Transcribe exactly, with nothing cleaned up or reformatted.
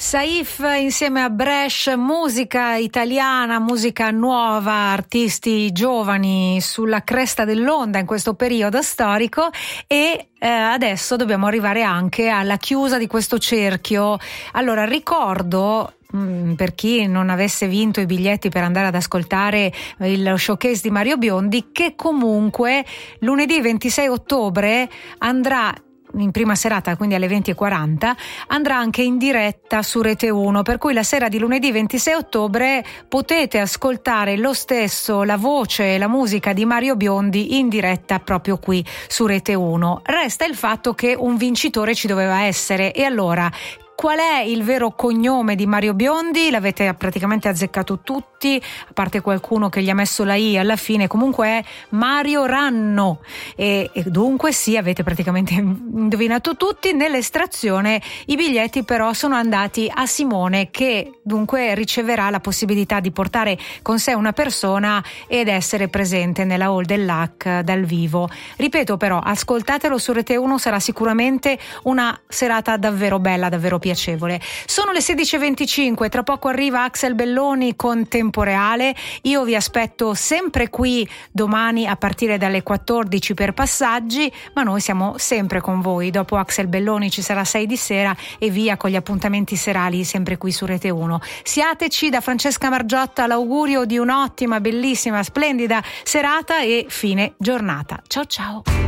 Saif insieme a Bresh, musica italiana, musica nuova, artisti giovani sulla cresta dell'onda in questo periodo storico e eh, adesso dobbiamo arrivare anche alla chiusa di questo cerchio. Allora ricordo, per chi non avesse vinto i biglietti per andare ad ascoltare il showcase di Mario Biondi, che comunque lunedì ventisei ottobre andrà in prima serata, quindi alle venti e quaranta, andrà anche in diretta su Rete uno, per cui la sera di lunedì ventisei ottobre potete ascoltare lo stesso la voce e la musica di Mario Biondi in diretta proprio qui su Rete uno. Resta il fatto che un vincitore ci doveva essere, e allora qual è il vero cognome di Mario Biondi? L'avete praticamente azzeccato tutti, a parte qualcuno che gli ha messo la I alla fine. Comunque è Mario Ranno e, e dunque sì, avete praticamente indovinato tutti. Nell'estrazione i biglietti però sono andati a Simone, che dunque riceverà la possibilità di portare con sé una persona ed essere presente nella hall dell'A C dal vivo. Ripeto però, ascoltatelo su Rete uno, sarà sicuramente una serata davvero bella, davvero piacevole. Sono le sedici e venticinque, tra poco arriva Axel Belloni con Tempo Reale. Io vi aspetto sempre qui domani a partire dalle quattordici per Passaggi, ma noi siamo sempre con voi. Dopo Axel Belloni ci sarà sei di sera e via con gli appuntamenti serali sempre qui su Rete uno. Siateci, da Francesca Margiotta l'augurio di un'ottima, bellissima, splendida serata e fine giornata. Ciao ciao.